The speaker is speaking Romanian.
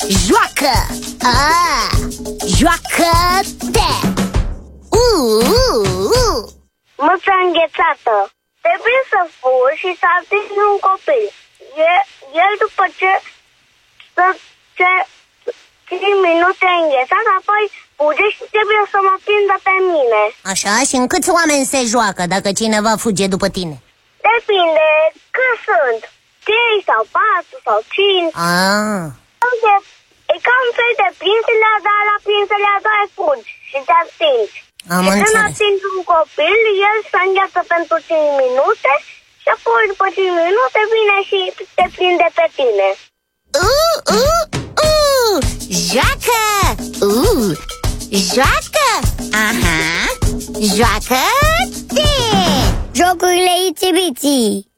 Joacă! Joacă-te! Mâța înghețată. Trebuie să furi și să atingi un copil. El după ce 5 minute înghețat, apoi fuge și trebuie să mă prindă pe mine. Așa, și în câți oameni se joacă dacă cineva fuge după tine? Depinde cât sunt. 3 sau 4 sau 5. E ca un fel de prinselea, dar la prinselea doar fugi și te atingi. Când atingi un copil, el se îngheață pentru 5 minute și apoi după 5 minute vine și te prinde pe tine. Joacă! Joacă! Aha! Joacă-te! Jocurile Itsy Bitsy.